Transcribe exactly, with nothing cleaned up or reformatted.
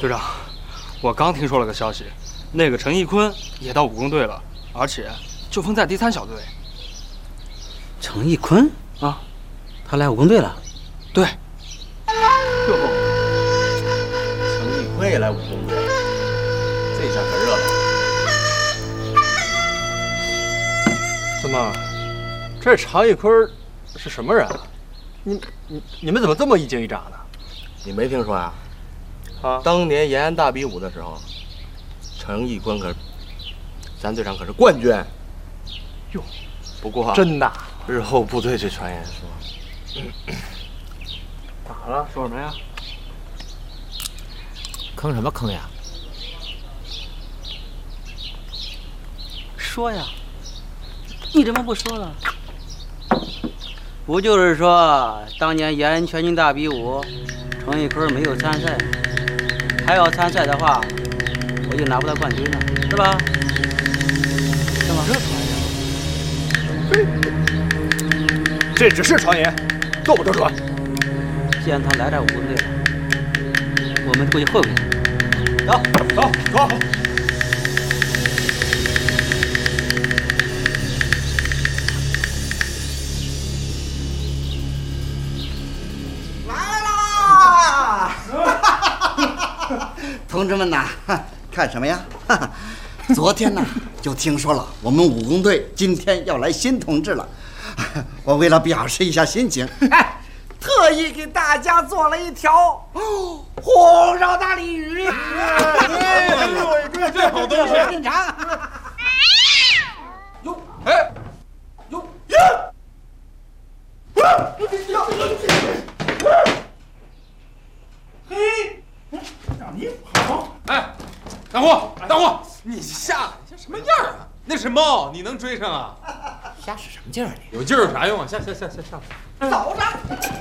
队长，我刚听说了个消息，那个陈义坤也到武工队了，而且就封在第三小队。 陈义坤啊， 他来武工队了？ 对。 哟，陈义坤也来武工队了，这下可热闹。 怎么，这常义坤是什么人啊？你你你们怎么这么一惊一乍的？ 你没听说呀？ 啊， 当年延安大比武的时候，陈义坤可，咱队长可是冠军。 哟， 不过真的， 日后部队这传言说， 咋了？说什么呀？ 坑什么坑呀？ 说呀，你怎么不说了？不就是说，当年延安全军大比武，陈义坤没有参赛，还要参赛的话，我就拿不到冠军了，是吧？是吗？ 这只是传言，做不得准。 既然他来到武工队了，我们过去会会他。走走走。 同志们呐，看什么呀？昨天呢就听说了，我们武工队今天要来新同志了。我为了表示一下心情，哎，特意给大家做了一条红烧大鲤鱼。 哎呦，这这好东西！ 品尝。 哟，哎，哟呀！嘿，让你跑！哎，大货，大货，你下来，你这什么样啊？那是猫，你能追上啊？ 瞎使什么劲儿你？ 有劲儿有啥用啊？下下下下下！ 走着。